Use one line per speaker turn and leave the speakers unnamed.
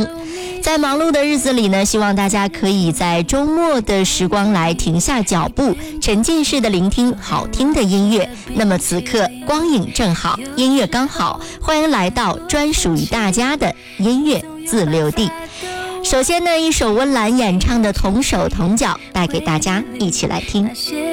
忙。在忙碌的日子里呢，希望大家可以在周末的时光来停下脚步，沉浸式的聆听好听的音乐。那么此刻光影正好，音乐刚好，欢迎来到专属于大家的音乐自留地。首先呢，一首温岚演唱的《同手同脚》带给大家，一起来听。